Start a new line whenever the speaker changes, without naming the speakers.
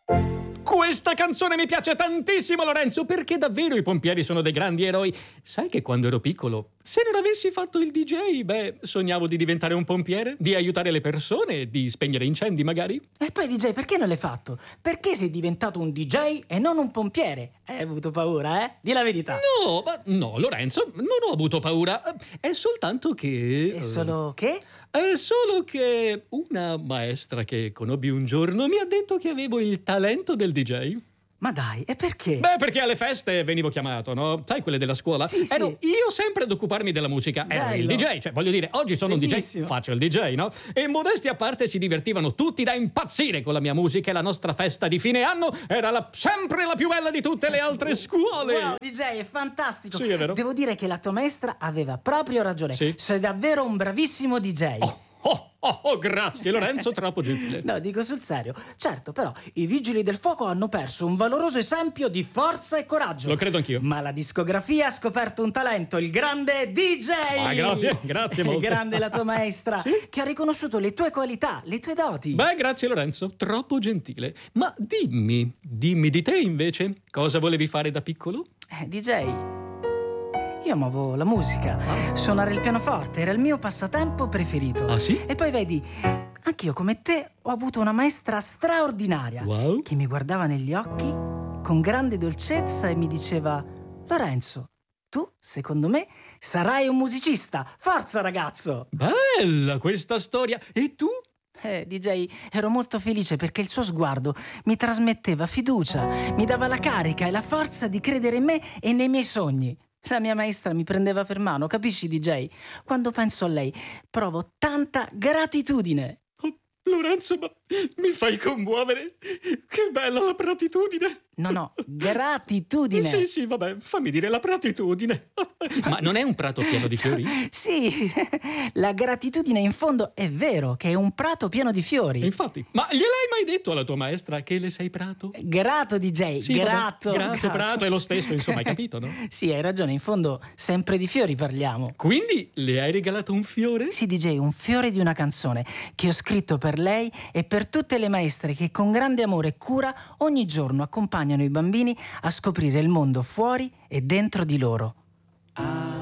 Questa canzone mi piace tantissimo, Lorenzo, perché davvero i pompieri sono dei grandi eroi. Sai che quando ero piccolo, se non avessi fatto il DJ, sognavo di diventare un pompiere, di aiutare le persone, di spegnere incendi magari.
E poi DJ, perché non l'hai fatto? Perché sei diventato un DJ e non un pompiere? Hai avuto paura, eh? Di la verità.
No, Lorenzo, non ho avuto paura. È soltanto che...
E solo che?
È solo che una maestra che conobbi un giorno mi ha detto che avevo il talento del DJ.
Ma dai, e perché?
Perché alle feste venivo chiamato, no? Sai, quelle della scuola?
Sì.
Ero io sempre ad occuparmi della musica. Ero il
Bello.
DJ, cioè voglio dire, oggi sono
Bellissimo.
un DJ, faccio il DJ, no? E modesti a parte si divertivano tutti da impazzire con la mia musica e la nostra festa di fine anno era sempre la più bella di tutte le altre scuole.
Wow, DJ, è fantastico.
Sì, è vero.
Devo dire che la tua maestra aveva proprio ragione.
Sì.
Sei davvero un bravissimo DJ.
Grazie Lorenzo, troppo gentile.
No, dico sul serio. Certo, però, i vigili del fuoco hanno perso un valoroso esempio di forza e coraggio.
Lo credo anch'io.
Ma la discografia ha scoperto un talento, il grande DJ!
Grazie molto.
Grande la tua maestra,
Sì?
che ha riconosciuto le tue qualità, le tue doti.
Grazie Lorenzo, troppo gentile. Ma dimmi di te invece, cosa volevi fare da piccolo?
DJ, io amavo la musica. Suonare il pianoforte era il mio passatempo preferito.
Ah, sì?
E poi vedi, anch'io come te ho avuto una maestra straordinaria.
Wow.
Che mi guardava negli occhi con grande dolcezza e mi diceva: Lorenzo, tu, secondo me, sarai un musicista. Forza, ragazzo!
Bella questa storia. E tu?
DJ, ero molto felice perché il suo sguardo mi trasmetteva fiducia, mi dava la carica e la forza di credere in me e nei miei sogni. La mia maestra mi prendeva per mano, capisci, DJ? Quando penso a lei, provo tanta gratitudine.
Lorenzo, ma mi fai commuovere. Che bella la gratitudine.
No, gratitudine.
Sì, vabbè, fammi dire la gratitudine. Ma non è un prato pieno di fiori?
Sì, la gratitudine in fondo è vero che è un prato pieno di fiori.
Infatti. Ma gliel'hai mai detto alla tua maestra che le sei prato?
Grato, DJ,
Sì,
grato.
Grato, prato è lo stesso, insomma, hai capito, no?
Sì, hai ragione, in fondo sempre di fiori parliamo.
Quindi le hai regalato un fiore?
Sì, DJ, un fiore di una canzone che ho scritto per lei e per tutte le maestre che con grande amore e cura ogni giorno accompagnano i bambini a scoprire il mondo fuori e dentro di loro.